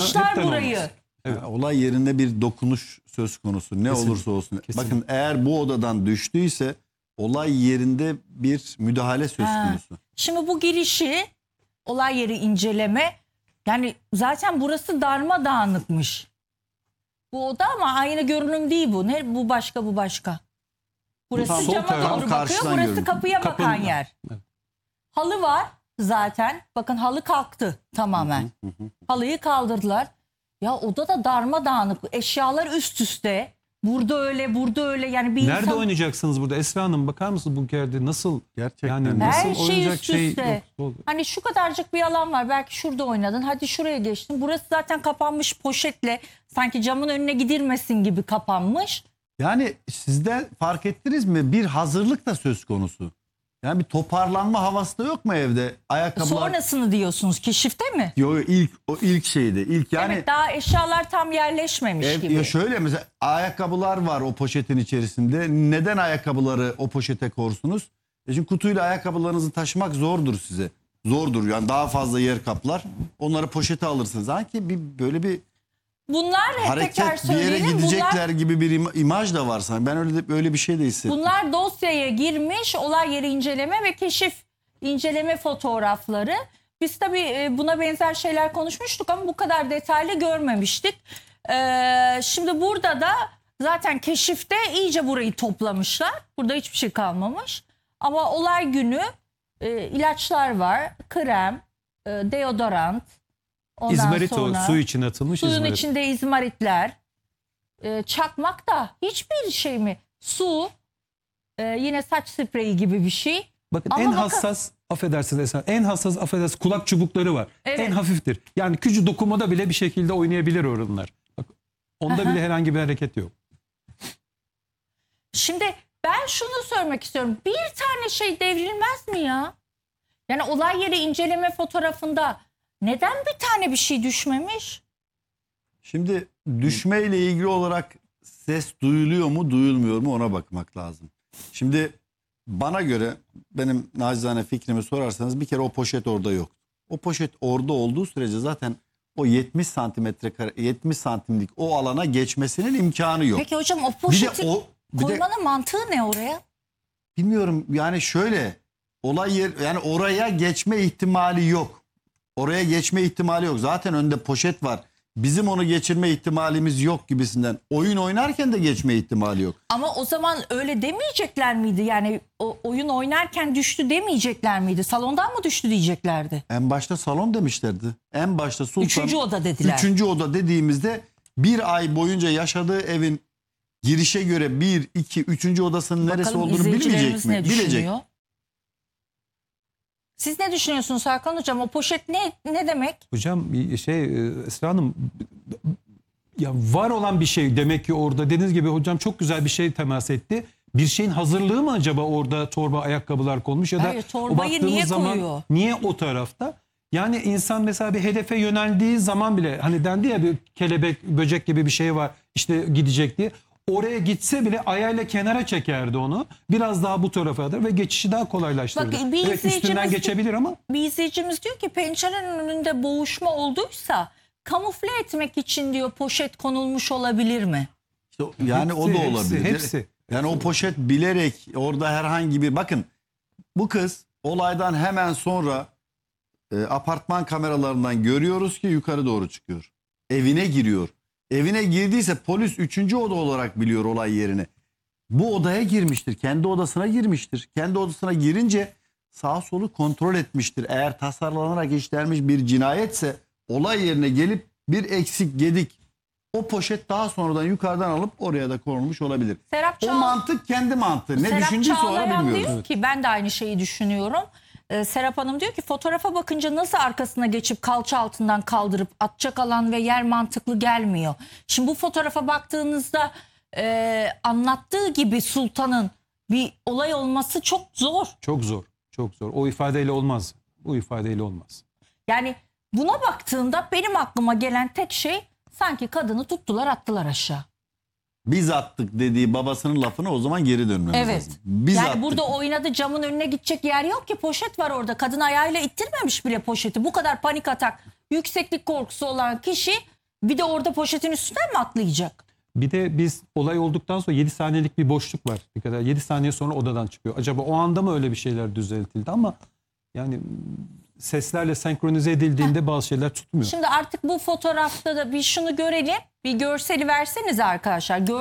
Toplamışlar hepten burayı. olmaz. Evet. Yani olay yerinde bir dokunuş söz konusu. Ne Kesinlikle. olursa olsun. Kesinlikle. Bakın eğer bu odadan düştüyse olay yerinde bir müdahale söz konusu. Şimdi bu girişi, olay yeri inceleme, yani zaten burası darmadağınıkmış. Bu oda ama aynı görünüm değil bu. Ne bu başka, bu başka. Burası tam cama sol taraf, doğru bakıyor. karşıdan Burası görünüm. kapıya bakan Kapının- yer. Evet. Halı var zaten. Bakın halı kalktı tamamen. Halıyı kaldırdılar. Ya oda da darmadağınık. Eşyalar üst üste. Burada öyle, burada öyle. Yani bir Nerede insan... oynayacaksınız burada? Esra Hanım bakar mısınız bu yerde nasıl? Gerçekten. Yani Her nasıl şey oynayacak üst şey üste. yok. Hani şu kadarcık bir alan var. Belki şurada oynadın. Hadi şuraya geçtin. Burası zaten kapanmış poşetle. Sanki camın önüne gidilmesin gibi kapanmış. Yani sizde fark ettiniz mi? Bir hazırlık da söz konusu. Yani bir toparlanma havası da yok mu evde? Ayakkabılar... Sonrasını diyorsunuz keşifte mi? Yo, ilk şeydi. İlk yani Evet, daha eşyalar tam yerleşmemiş gibi. ya şöyle mesela ayakkabılar var o poşetin içerisinde. Neden ayakkabıları o poşete korsunuz? Çünkü kutuyla ayakkabılarınızı taşımak zordur size. Zordur yani daha fazla yer kaplar. Onları poşete alırsınız. Sanki böyle bir Bunlar tekrar hareket bir yere söyleyelim. gidecekler gibi bir imaj da var sanki. Ben öyle bir şey de hissettim. Bunlar dosyaya girmiş, olay yeri inceleme ve keşif inceleme fotoğrafları. Biz tabii buna benzer şeyler konuşmuştuk ama bu kadar detaylı görmemiştik. Şimdi burada da zaten keşifte iyice burayı toplamışlar. Burada hiçbir şey kalmamış. Ama olay günü ilaçlar var, krem, deodorant. Ondan İzmarit sonra su için atılmış suyun izmarit. içinde izmaritler, çakmak da hiçbir şey mi? Su, yine saç spreyi gibi bir şey. Bakın Ama en bakın- hassas affedersiniz Esra, en hassas kulak çubukları var. Evet. En hafiftir. Yani küçük dokunmada bile bir şekilde oynayabilir onlar. Bak, onda Aha. bile herhangi bir hareket yok. Şimdi ben şunu sormak istiyorum. Bir tane şey devrilmez mi ya? Yani olay yeri inceleme fotoğrafında neden bir tane bir şey düşmemiş? Şimdi düşmeyle ilgili olarak ses duyuluyor mu duyulmuyor mu ona bakmak lazım. Şimdi bana göre benim nacizane fikrimi sorarsanız bir kere o poşet orada yok. O poşet orada olduğu sürece zaten o 70 santimetre kare 70 santimlik o alana geçmesinin imkanı yok. Peki hocam o Bir de poşeti bir de koymanın mantığı ne oraya? bilmiyorum yani şöyle olay yer yani oraya geçme ihtimali yok. Oraya geçme ihtimali yok. Zaten önde poşet var. Bizim onu geçirme ihtimalimiz yok gibisinden. Oyun oynarken de geçme ihtimali yok. Ama o zaman öyle demeyecekler miydi? Yani o oyun oynarken düştü demeyecekler miydi? Salondan mı düştü diyeceklerdi? En başta salon demişlerdi. En başta Sultan. Üçüncü oda dediler. Üçüncü oda dediğimizde bir ay boyunca yaşadığı evin girişe göre 1, 2, 3. odasının neresi Bakalım olduğunu bilmeyecek izleyicilerimiz mi? ne Bilecek. düşünüyor? Siz ne düşünüyorsunuz Hakan Hocam? O poşet ne demek? Hocam Esra Hanım ya var olan bir şey demek ki orada dediğiniz gibi hocam çok güzel bir şey temas etti. Bir şeyin hazırlığı mı acaba orada torba ayakkabılar konmuş ya da Hayır, torbayı o baktığımız niye zaman koyuyor? niye o tarafta? Yani insan mesela bir hedefe yöneldiği zaman bile hani dendi ya bir kelebek böcek gibi bir şey var işte gidecek diye. Oraya gitse bile ayağıyla kenara çekerdi onu. Biraz daha bu tarafa da ve geçişi daha kolaylaştırdı. Bak, bir Evet üstünden izleyicimiz- geçebilir ama Bir izleyicimiz diyor ki pencerenin önünde boğuşma olduysa kamufle etmek için diyor poşet konulmuş olabilir mi? İşte yani o da Hepsi, olabilir. hepsi. Yani o poşet bilerek orada herhangi bir bakın bu kız olaydan hemen sonra apartman kameralarından görüyoruz ki yukarı doğru çıkıyor. Evine giriyor. Evine girdiyse polis 3. oda olarak biliyor olay yerini. Bu odaya girmiştir. Kendi odasına girmiştir. Kendi odasına girince sağ solu kontrol etmiştir. Eğer tasarlanarak işlenmiş bir cinayetse olay yerine gelip bir eksik gedik. O poşet daha sonradan yukarıdan alıp oraya da konulmuş olabilir. Serap O mantık kendi mantığı. Ne Serap düşündüyse sonra Çağlayan bilmiyoruz. diyor ki ben de aynı şeyi düşünüyorum. Serap Hanım diyor ki fotoğrafa bakınca nasıl arkasına geçip kalça altından kaldırıp atacak alan ve yer mantıklı gelmiyor. Şimdi bu fotoğrafa baktığınızda anlattığı gibi Sultan'ın bir olay olması çok zor. çok zor. Çok zor. O ifadeyle olmaz. Bu ifadeyle olmaz. Yani buna baktığımda benim aklıma gelen tek şey sanki kadını tuttular attılar aşağı. Biz attık dediği babasının lafına o zaman geri dönmemiz Evet. lazım. Biz Yani attık. burada oynadı, camın önüne gidecek yer yok ki, poşet var orada. Kadın ayağıyla ittirmemiş bile poşeti. Bu kadar panik atak, yükseklik korkusu olan kişi Bir de orada poşetin üstünden mi atlayacak? Bir de biz olay olduktan sonra 7 saniyelik bir boşluk var. Bir kadar 7 saniye sonra odadan çıkıyor. Acaba o anda mı öyle bir şeyler düzeltildi ama yani seslerle senkronize edildiğinde bazı şeyler tutmuyor. Şimdi artık bu fotoğrafta da bir şunu görelim. Bir görseli verseniz arkadaşlar.